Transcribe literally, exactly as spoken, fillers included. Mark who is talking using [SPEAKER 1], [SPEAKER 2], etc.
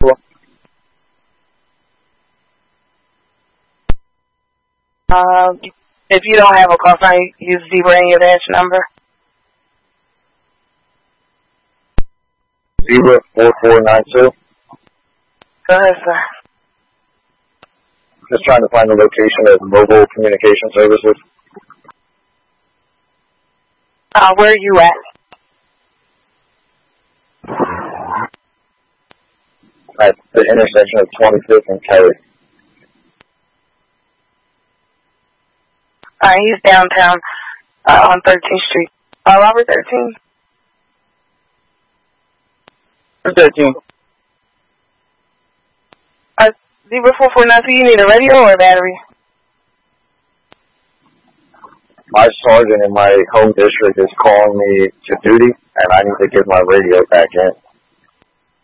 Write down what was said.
[SPEAKER 1] for?
[SPEAKER 2] Um, if you don't have a call sign, use zebra in your dash number.
[SPEAKER 1] Zebra four four nine two.
[SPEAKER 2] Go ahead, sir.
[SPEAKER 1] Just trying to find the location of mobile communication services.
[SPEAKER 2] Uh, where are you at?
[SPEAKER 1] At the intersection of twenty-fifth and Kelly.
[SPEAKER 2] Alright, he's downtown uh, on thirteenth Street. Uh, Robert thirteen?
[SPEAKER 1] thirteen.
[SPEAKER 2] Uh, Zebra four four nine two, you need a radio or a battery?
[SPEAKER 1] My sergeant in my home district is calling me to duty, and I need to get my radio back in.